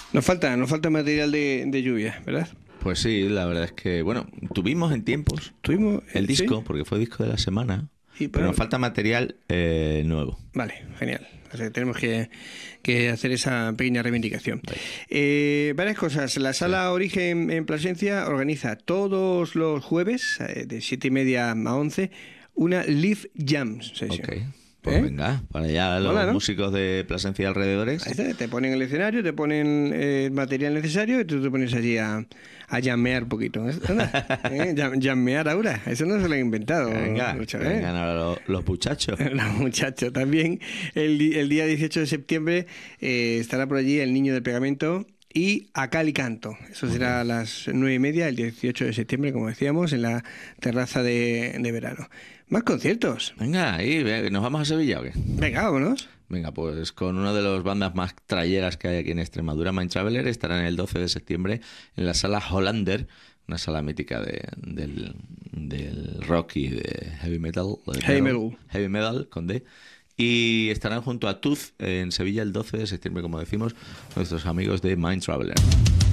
Nos falta material de lluvia, ¿verdad? Pues sí, la verdad es que, bueno, tuvimos en tiempos Tuvimos el sí. disco, porque fue disco de la semana, Y, pero bueno, nos falta material nuevo. vale, genial. O sea, tenemos que hacer esa pequeña reivindicación. Vale. Varias cosas. La Sí. Sala Origen en Plasencia organiza todos los jueves, de 7:30 a 11, una Live Jam Session. Ok, pues ¿Eh? venga, para allá Mola, los ¿no? músicos de Plasencia y Ahí alrededores. está, te ponen el escenario, te ponen el material necesario y tú te pones allí a llamear un poquito. Anda, llamear ahora, eso no se lo han inventado. Venga, Lucho, vengan ahora los muchachos. Los muchachos también. El día 18 de septiembre estará por allí el Niño del Pegamento y A Cal y Canto. Eso Muy será bien. a las 9:30, el 18 de septiembre, como decíamos, en la terraza de verano. Más conciertos. Venga, ahí, ¿nos vamos a Sevilla o qué? Venga, vámonos. Venga, pues con una de las bandas más tralleras que hay aquí en Extremadura, Mind Traveler, estarán el 12 de septiembre en la sala Hollander, una sala mítica del rock y de heavy metal. Heavy metal, con D. Y estarán junto a Tooth en Sevilla el 12 de septiembre, como decimos, nuestros amigos de Mind Traveler.